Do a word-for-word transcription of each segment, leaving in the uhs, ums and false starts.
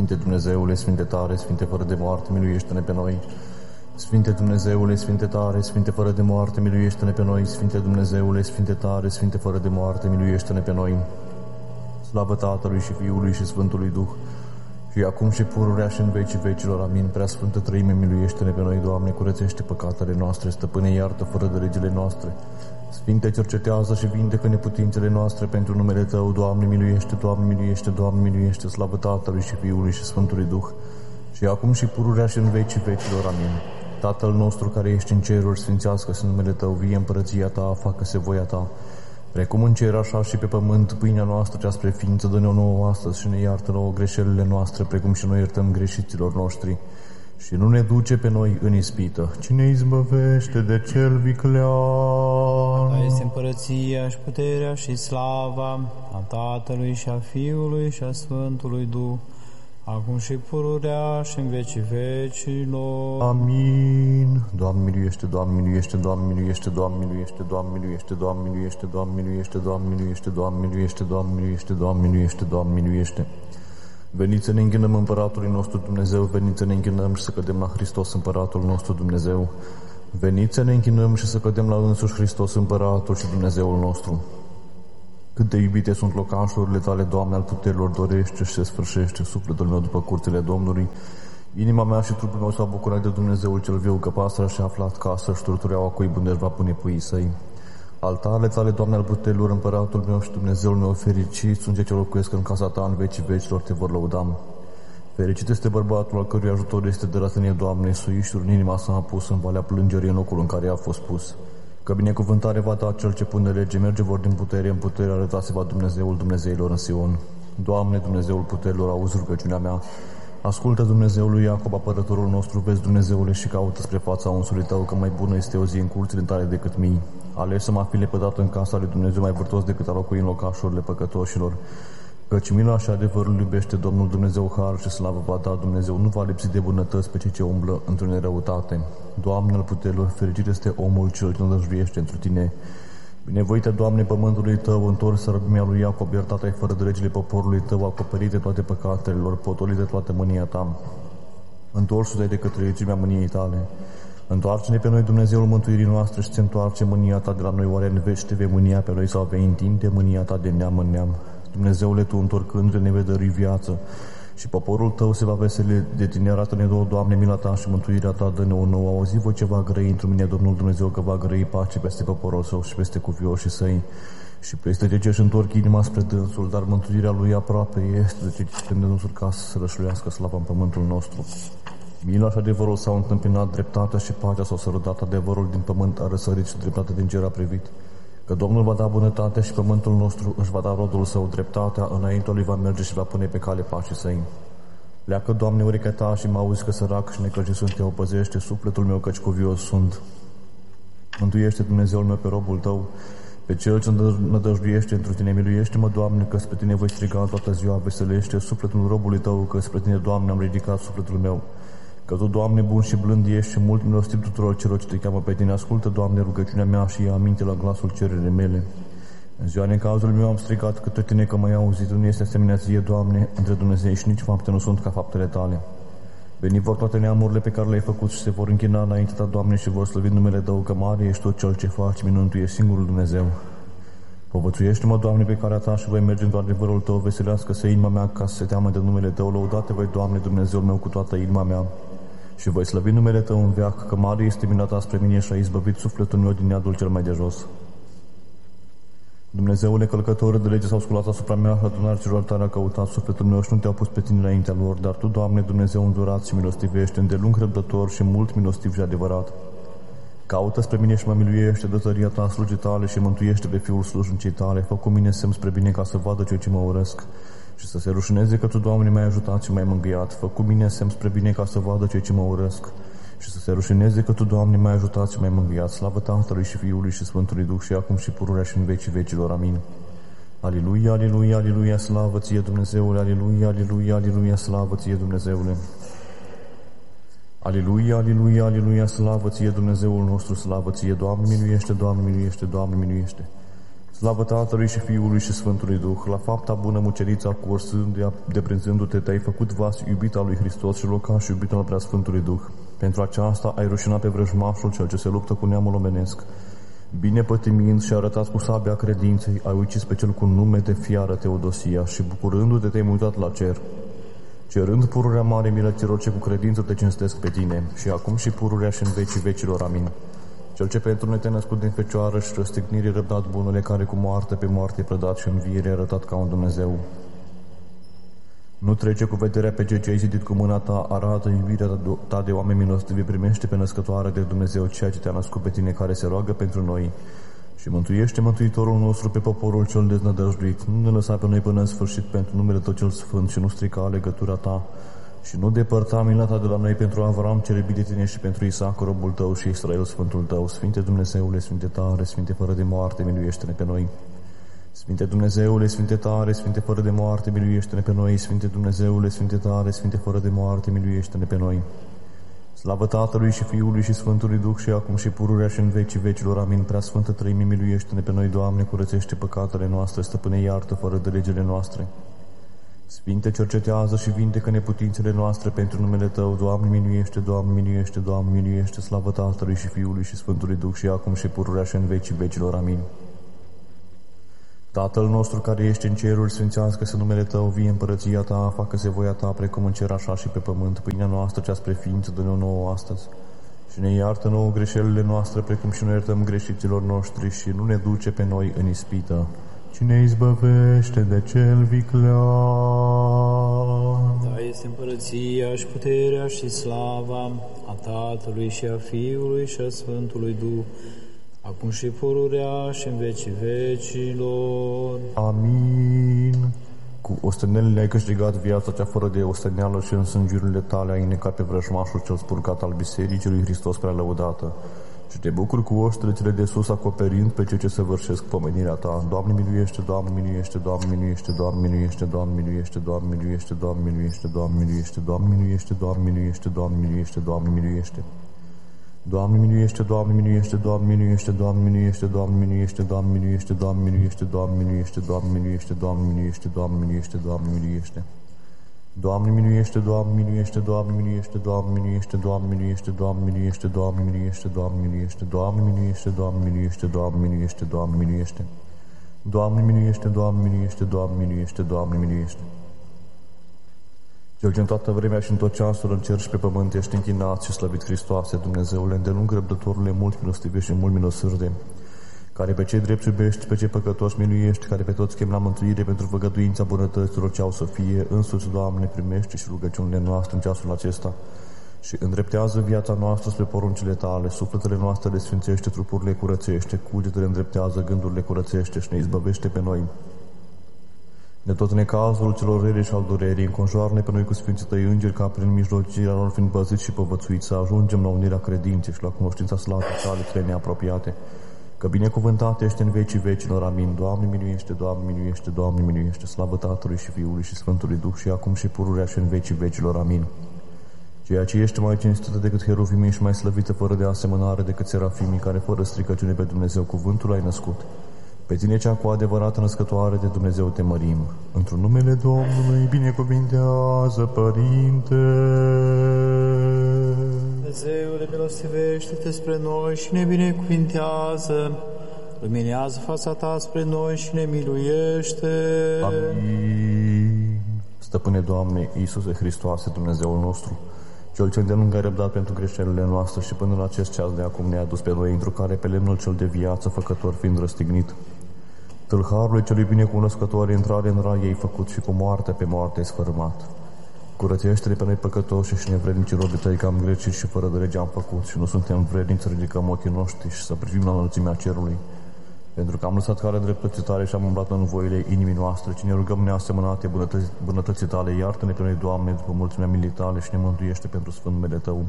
Sfinte Dumnezeule, Sfinte tare, Sfinte fără de moarte, miluiește-ne pe noi. Sfinte Dumnezeule, Sfinte tare, Sfinte fără de moarte, miluiește-ne pe noi. Sfinte Dumnezeule, Sfinte tare, Sfinte fără de moarte, miluiește-ne pe noi. Slavă Tatălui și Fiului și Sfântului Duh, și acum și pururea și în vecii vecilor. Amin. Prea Sfântă Trăime, miluiește-ne pe noi, Doamne, curățește păcatele noastre, Stăpâne, iartă fără de legile noastre. Sfinte, cercetează și vindecă neputințele noastre pentru numele Tău, Doamne, miluiește, Doamne, miluiește, Doamne, miluiește, slavă Tatălui și Fiului și Sfântului Duh, și acum și pururea și în vecii vecilor. Amin. Tatăl nostru care ești în ceruri, sfințească-se numele Tău, vie împărăția Ta, facă-se voia Ta, precum în cer, așa și pe pământ. Pâinea noastră cea spre ființă dă-ne-o nouă astăzi și ne iartă nouă greșelile noastre, precum și noi iertăm greșiților noștri. Și nu ne duce pe noi în ispită, ci ne izbăvește de cel viclean. Ta este împărăția și puterea și slava a Tatălui și a Fiului și a Sfântului Duh, acum și pururea și în vecii vecilor. Amin. Doamne miluiește, Doamne miluiește, Doamne miluiește, Doamne miluiește, Doamne miluiește, Doamne miluiește, Doamne miluiește, Doamne miluiește, Doamne miluiește, Doamne miluiește, Doamne miluiește, Doamne miluiește. Veniți să ne închinăm Împăratului nostru Dumnezeu, veniți să ne închinăm și să cădem la Hristos Împăratul nostru Dumnezeu. Veniți să ne închinăm și să cădem la însuși Hristos Împăratul și Dumnezeul nostru. Cât de iubite sunt locașurile Tale, Doamne, al puterilor, dorește și se sfârșește sufletul meu după curțile Domnului. Inima mea și trupul meu s-au bucurat de Dumnezeul cel viu, că pasărea și-a aflat casă și turtureaua cuibul unde își va pune puii săi. Altarele Tale, Doamne, al puterilor, Împăratul meu și Dumnezeul meu, fericit sunt cei ce locuiesc în casa Ta, în vecii vecilor Te vor lăuda. Fericit este bărbatul al cărui ajutor este de la Tine, Doamne, suișuri în inima sa a pus în valea plângerii în locul în care a fost pus. Că binecuvântare va da cel ce pune lege, merge vor din putere în putere, arătase va Dumnezeul Dumnezeilor în Sion. Doamne, Dumnezeul puterilor, auzi rugăciunea mea. Ascultă, Dumnezeul Iacob, apărătorul nostru, vezi, Dumnezeule, și caută spre fața unsului Tău, că mai bună este o zi în curțile Tale decât mii. Ales să mă fi lepădat în casa lui Dumnezeu mai vârtos decât a locui în locașurile păcătoșilor. Căci mila și adevărul iubește Domnul Dumnezeu, har și slavă va da Dumnezeu, nu va lipsi de bunătăți pe cei ce umblă într-o nerăutate. Doamne al puterilor, fericit este omul cel ce nădăjduiește întru Tine. Binevoite, Doamne, pământului Tău, întors răbimea lui Iacob, iertat ai fără de legile poporului Tău, acoperite toate păcatele lor, potolite toată mânia Ta. Întorsul-te de către regimea mâniei Tale. Întoarce-ne pe noi, Dumnezeul mântuirii noastre, și se întoarce mânia Ta de la noi. Oare în veci te vei mânia pe noi sau vei întinde mânia Ta de neam în neam? Dumnezeule, Tu, întorcându-te, ne vei dărui viață și poporul Tău se va veseli de Tine. Arată-ne două, Doamne, mila Ta și mântuirea Ta, dă-ne o nouă. Auzi voi ce va grăi într mine, Domnul Dumnezeu, că va grăi pace peste poporul Său și peste cuvioșii Săi și peste cei ce își întorc inima spre Dânsul, dar mântuirea Lui aproape este de cei ce de Dânsul, ca să se rășluiască slava în pământul nostru. Mila și adevărul s-au întâmpinat, dreptatea și pacea s-au sărădat, adevărul din pământ a răsărit și dreptatea din cer a privit. Că Domnul va da bunătate și pământul nostru își va da rodul Său, dreptatea înaintea Lui va merge și va pune pe cale pacii Săi. Pleacă, Doamne, urechea Ta și mă auzi că sărac și necăjit sunt, Te opăzește sufletul meu, căci cuvios sunt. Mântuiește, Dumnezeul meu, pe robul Tău, pe cel ce nădăjduiește întru Tine. Miluiește-mă, Doamne, că spre Tine voi striga toată ziua. Veselește sufletul robului Tău, că spre Tine, Doamne, am ridicat sufletul meu. Că Tu, Doamne, bun și blând ești și mult milostiv tuturor celor ce Te cheamă pe Tine. Ascultă, Doamne, rugăciunea mea și ia aminte la glasul cererii mele. În ziua necazului meu am strigat către Tine, că m-ai auzit. Nu este asemenea Ție, Doamne, între Dumnezei, și nici fapte nu sunt ca faptele Tale. Veni vor toate neamurile pe care le-ai făcut și se vor închina înaintea Ta, Doamne, și vor slăvi numele Tău, că mare ești tot cel ce faci minuni, Tu ești singurul Dumnezeu. Povățuiește-mă, Doamne, pe calea Ta și voi merge într adevărul Tău. Veselească-se inima mea ca să se teamă de numele Tău. Lăudate voi, Doamne, Dumnezeul meu, cu toată inima mea. Și voi slăvi numele Tău în veac, că mare este mila Ta spre mine și a izbăvit sufletul meu din iadul cel mai de jos. Dumnezeule, călcător de lege s-au sculat asupra mea și adunarea celor tare a căutat sufletul meu și nu Te-au pus pe Tine înaintea lor, dar Tu, Doamne, Dumnezeu îndurat și milostivește, îndelung răbdător și mult milostiv și adevărat. Caută spre mine și mă miluiește, dă tăria Ta slujii Tale și mântuiește pe fiul slujnicii Tale. Fă cu mine semn spre bine, ca să vadă cei ce mă urăsc și să se rușineze că Tu, Doamne, m-ai ajutat și m-ai mângâiat. Fă cu mine semn spre bine, ca să vadă cei ce mă urăsc și să se rușineze că Tu, Doamne, m-ai ajutat și m-ai mângâiat. Slavă Tatălui și Fiului și Sfântului Duh, și acum și pururea și în vecii vecilor. Amin. Aliluia, aliluia, aliluia, slavă Ție, Dumnezeule, aliluia, aliluia, aliluia, slavă Ție, Dumnezeule. Aliluia, aliluia, aliluia, slavă Ție, Dumnezeul nostru, slavă Ție, Doamne, miluiește, Doamne, miluiește, Doamne, miluiește. Slavă Tatălui și Fiului și Sfântului Duh, la fapta bună mucenița cu orsându-i, deprinzându-te, te-ai făcut vas iubit al lui Hristos și locaș iubit al Preasfântului Duh. Pentru aceasta ai rușinat pe vrăjmașul cel ce se luptă cu neamul omenesc. Bine pătimind și arătat cu sabia credinței, ai ucis pe cel cu nume de fiară Teodosia și bucurându-te te-ai mutat la cer. Cerând pururea mare milăților ce cu credință te cinstesc pe tine, și acum și pururea și în vecii vecilor, amin. Cel ce pentru noi te-ai născut din Fecioară și răstignirii răbdat bunule, care cu moarte pe moarte prădat și înviere arătat ca un Dumnezeu. Nu trece cu vederea pe ce ai zidit cu mâna ta, arată iubirea ta de oameni milostivi, primește pe născătoare de Dumnezeu ceea ce te-a născut pe tine, care se roagă pentru noi. Și mântuiește Mântuitorul nostru pe poporul cel deznădăjduit. Nu ne lăsa pe noi până în sfârșit pentru numele Tău cel Sfânt și nu strica legătura Ta. Și nu depărta mila Ta de la noi pentru Avram cel iubit de Tine și pentru Isaac robul Tău și Israel Sfântul Tău. Sfinte Dumnezeule, Sfinte tare, Sfinte fără de moarte, miluiește-ne pe noi. Sfinte Dumnezeule, Sfinte tare, Sfinte fără de moarte, miluiește-ne pe noi. Sfinte Dumnezeule, Sfinte tare, Sfinte fără de moarte, miluiește-ne pe noi. Slavă Tatălui și Fiului și Sfântului Duh și acum și pururea și în vecii vecilor, amin. Preasfântă Treime, miluiește-ne pe noi, Doamne, curățește păcatele noastre, stăpâne, iartă fără de legile noastre. Sfinte, cercetează și vindecă neputințele noastre pentru numele Tău, Doamne, miluiește, Doamne, miluiește, Doamne, miluiește, slavă Tatălui și Fiului și Sfântului Duh și acum și pururea și în vecii vecilor, amin. Tatăl nostru care ești în ceruri, sfințească-se numele Tău, vie împărăția Ta, facă-se voia Ta, precum în cer, așa și pe pământ. Pâinea noastră cea spre ființă, dă-ne-o nouă astăzi. Și ne iartă nouă greșelile noastre, precum și noi iertăm greșiților noștri, și nu ne duce pe noi în ispită, ci ne izbăvește de cel viclean. Ta este împărăția și puterea și slava a Tatălui și a Fiului și a Sfântului Duh, acum și pururea și în vecii vecilor. Amin. Cu ostenelile ai câștigat viața cea fără de osteneală și în sângurile Tale ai înnecat pe vrăjmașul cel spurcat al Bisericii lui Hristos prea lăudată. Și te bucuri cu oștrețele de sus, acoperind pe cei ce săvârșesc pomenirea Ta. Doamne miluiește, Doamne miluiește, Doamne miluiește, Doamne miluiește, Doamne miluiește, Doamne miluiește, Doamne miluiește, Doamne miluiește, Doamne miluiește, Doamne miluiește, Doamne miluiește, Doamne miluiește. Doamne miluiește, Doamne miluiește, Doamne miluiește, Doamne miluiește, Doamne miluiește, Doamne miluiește, Doamne miluiește, Doamne miluiește, Doamne miluiește, Doamne miluiește, Doamne miluiește, Doamne miluiește. Doamne miluiește, Doamne miluiește, Doamne miluiește, Doamne miluiește, Doamne miluiește, Doamne miluiește, Doamne miluiește, Doamne miluiește, Doamne miluiește, Doamne miluiește, Doamne miluiește, Doamne miluiește. Doamne miluiește, Doamne miluiește, Doamne miluiește, Doamne miluiește. Cel ce în toată vremea și în tot ceasul în cer și pe pământ ești închinat și slăvit Hristoase, Dumnezeule, îndelung răbdătorule, mult milostive și mult milosârde, care pe cei drepți iubești, pe cei păcătoși miluiești, care pe toți chem la mântuire pentru făgăduința bunătăților ce au să fie, însuți, Doamne, primește și rugăciunile noastre în ceasul acesta și îndreptează viața noastră spre poruncile Tale, sufletele noastre le sfințește, trupurile curățește, cugetele îndreptează, gândurile curățește și ne izbăvește pe noi de tot necazul celor rele și al durerii. Înconjoară-ne pe noi cu Sfinții Tăi îngeri, ca prin mijlocirea lor fiind păziți și povățuiți să ajungem la unirea credinței și la cunoștința slavei Tale cele neapropiate. Că binecuvântat ești în vecii vecilor, amin. Doamne miluiește, Doamne miluiește, Doamne miluiește, slavă Tatălui și Fiului și Sfântului Duh și acum și pururea și în vecii vecilor, amin. Ceea ce ești mai cinstită decât heruvimii și mai slăvită fără de asemănare decât serafimii, care fără stricăciune pe Dumnezeu cuvântul ai născut. Pe Tine cea cu adevărat născătoare de Dumnezeu te mărim. Într-un numele Domnului binecuvintează, Părinte. Dumnezeule, milostivește-te spre noi și ne binecuvintează. Luminează fața Ta spre noi și ne miluiește. Amin. Stăpâne, Doamne, Iisuse Hristoase, Dumnezeul nostru, Cel ce îndelung ai răbdat pentru greșelile noastre și până la acest ceas de acum ne-a dus pe noi, într-o care pe lemnul cel de viață, făcător fiind răstignit, tâlharului celui binecunoscător intrare în rai ei făcut și cu moartea pe moarte ai sfărâmat. Curățește-ne pe noi păcătoși și nevrednici robii Tăi, că am greșit și fără de lege am făcut și nu suntem vrednici să ridicăm ochii noștri și să privim la înălțimea cerului. Pentru că am lăsat calea dreptății Tale și am umblat în voile inimii noastre, ci ne rugăm neasemănate bunătăți, bunătății Tale, iartă-ne pe noi, Doamne, după mulțimea milii Tale și ne mântuiește pentru sfânt numele Tău.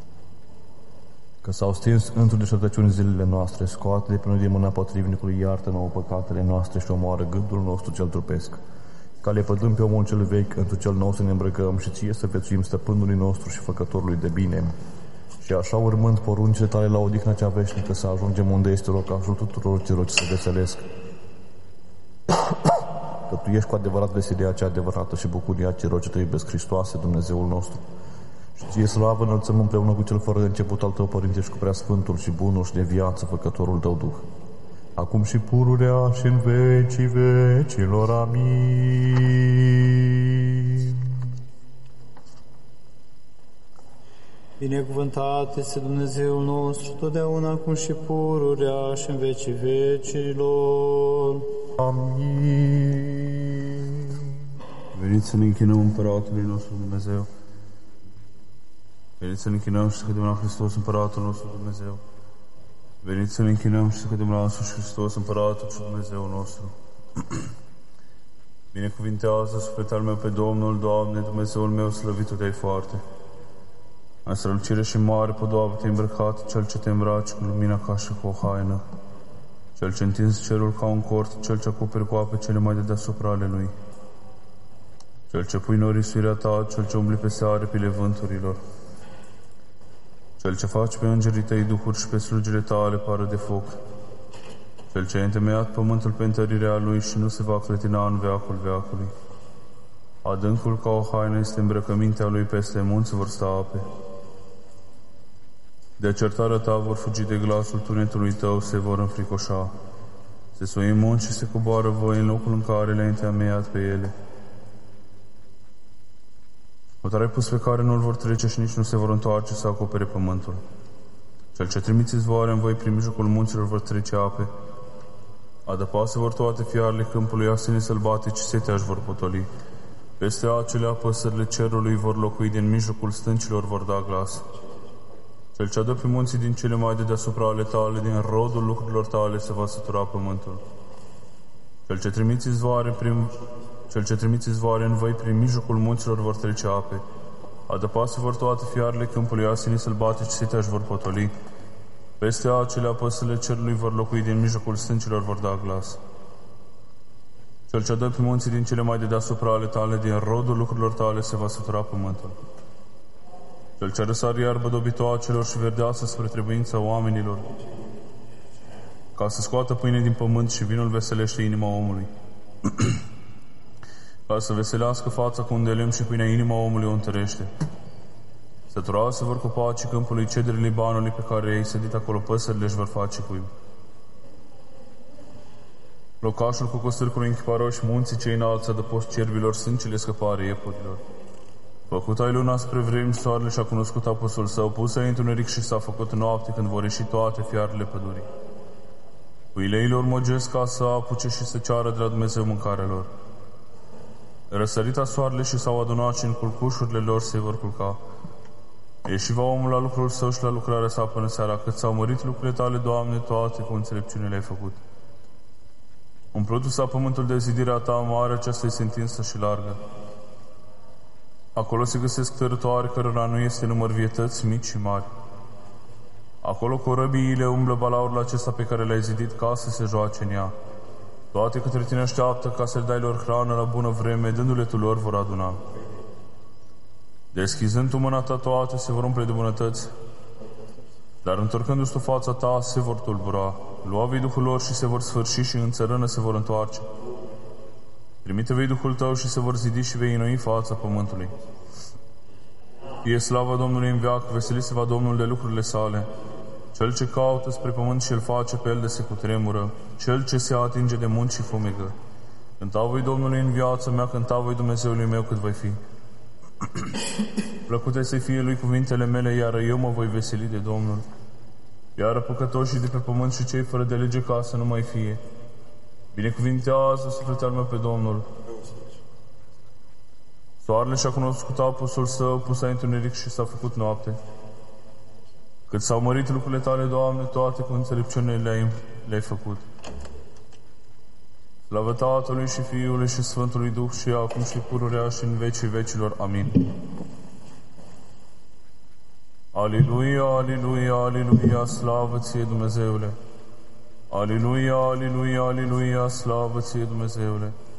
Că s-au stins într-o deșertăciuni zilele noastre, scoate de pe noi de mâna potrivnicului, iartă nouă păcatele noastre și omoară gândul nostru cel trupesc. Ca le pădăm pe omul cel vechi, într cel nou să ne îmbrăcăm și Ție să viețuim stăpânului nostru și făcătorului de bine. Și așa, urmând poruncile Tale la odihna cea veșnică, să ajungem unde este locașul tuturor celor ce se veselesc că Tu ești cu adevărat veselia cea adevărată și bucuria celor ce Te iubesc, Hristoase, Dumnezeul nostru. Și Ție slavă înălțăm împreună cu Cel fără de început al Tău, Părinte, și cu Preasfântul și Bunul și de viață, Făcătorul Tău Duh, acum și pururea și în vecii vecilor. Amin. Binecuvântat este Dumnezeul nostru, totdeauna, acum și pururea și în vecii vecilor. Amin. Veniți să ne închinăm Împăratului nostru Dumnezeu. Veniți să ne închinăm și să cădem la Hristos, Împăratul nostru Dumnezeu. Veniți să ne închinăm și să cădem la însuși Hristos, Împăratul și Dumnezeu nostru. Binecuvintează sufletul meu pe Domnul, Doamne, Dumnezeul meu, slăvit Tu Te-ai foarte. În strălucire și mare podoabă Te-ai îmbrăcat, Cel ce Te îmbraci cu lumina ca și cu o haină, Cel ce întinzi cerul ca un cort, Cel ce acoperi cu ape cele mai de deasupra ale Lui, Cel ce pui norisuirea Ta, Cel ce umbli peste aripile vânturilor, Cel ce faci pe îngerii Tăi duhuri și pe slugile Tale pară de foc, Cel ce a întemeiat pământul pe întărirea Lui și nu se va clătina în veacul veacului. Adâncul ca o haină este îmbrăcămintea Lui, peste munți vor sta ape. De certarea Ta vor fugi, de glasul tunetului Tău se vor înfricoșa. Se suie munți și se coboară voi în locul în care le-ai întemeiat pe ele. Hotare ai pus pe care nu-l vor trece și nici nu se vor întoarce să acopere pământul. Cel ce trimiți izvoare în voi prin mijlocul munților vor trece ape. Adăpase vor toate fiarele câmpului, asenii sălbatici setea își vor potoli. Peste acelea păsările cerului vor locui, din mijlocul stâncilor vor da glas. Cel ce adă pe munții din cele mai de deasupra ale Tale, din rodul lucrurilor Tale se va sătura pământul. Cel ce trimiți izvoare prin Cel ce trimiți izvoare în voi prin mijlocul munților vor trece ape. Adăpase vor toate fiarele câmpului, asenii sălbatici setea își vor potoli. Peste acelea păsările cerului vor locui, din mijlocul stâncilor vor da glas. Cel ce dă pe munții din cele mai de deasupra ale Tale, din rodul lucrurilor Tale se va sătura pământul. Cel ce răsare iarbă dobitoacelor și verdeasă spre trebuința oamenilor, ca să scoată pâine din pământ și vinul veselește inima omului. Ca să veselească fața cu un de lemn și pâinea inima omului o întărește. Săturoase vor copacii câmpului, cedrii Libanului pe care i-ai sădit acolo, păsările își vor face cuib. Locașul cu costârcului închiparoși, munții cei înalți adăpost cerbilor, sâncele scăpare iepurilor. Făcut ai luna spre vremi, soarele și-a cunoscut apusul său, pus ai întuneric și s-a făcut noapte, când vor ieși toate fiarele pădurii. Puileile urmăgesc ca să apuce și să ceară de la Dumnezeu mâncarea lor. Răsărita soarele și s-au adunat și în culcușurile lor se vor culca. Ieși va omul la lucrul său și la lucrarea sa până seara, cât s-au mărit lucrurile Tale, Doamne, toate cu înțelepciune le-ai făcut. Umplutu s-a pământul de zidirea Ta mare, aceasta este întinsă și largă. Acolo se găsesc tărătoare cărora nu este număr, vietăți mici și mari. Acolo corăbiile umblă balaurul acesta pe care l-ai zidit, ca să se joace în ea. Toate către Tine așteaptă ca să le dai lor hrană la bună vreme, dându-le Tu lor vor aduna. Deschizând Tu mâna Ta, toate se vor umple de bunătăți, dar întorcându-ți Tu fața Ta, se vor tulbura. Lua vei Duhul lor și se vor sfârși și în țărână se vor întoarce. Trimite vei Duhul Tău și se vor zidi și vei înoi fața pământului. Fie slava Domnului în veac, veseliți va Domnul de lucrurile sale. Cel ce caută spre pământ și îl face pe el de se cutremură, cel ce se atinge de munți și fumegă. Cânta voi Domnului în viața mea, cânta voi Dumnezeului meu cât voi fi. Plăcute să fie Lui cuvintele mele, iar eu mă voi veseli de Domnul. Iar păcătoșii de pe pământ și cei fără de lege ca să nu mai fie. Binecuvintează sufletul meu pe Domnul. Soarele și-a cunoscut apusul său, pus ai întuneric și s-a făcut noapte. Cât s-au mărit lucrurile Tale, Doamne, toate cu înțelepciune le-ai, le-ai făcut. Slavă Tatălui și Fiului și Sfântului Duh și acum și pururea și în vecii vecilor. Amin. Aliluia, aliluia, aliluia, slavă Ție, Dumnezeule! Aliluia, aliluia, aliluia, slavă Ție, Dumnezeule!